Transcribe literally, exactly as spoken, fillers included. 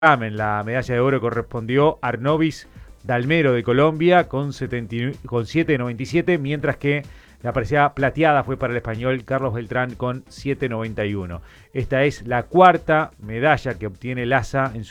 certamen. La medalla de oro correspondió a Arnovis Dalmero de Colombia con, setenta, con siete noventa y siete, mientras que la presea plateada fue para el español Carlos Beltrán con siete noventa y uno. Esta es la cuarta medalla que obtiene Laza en su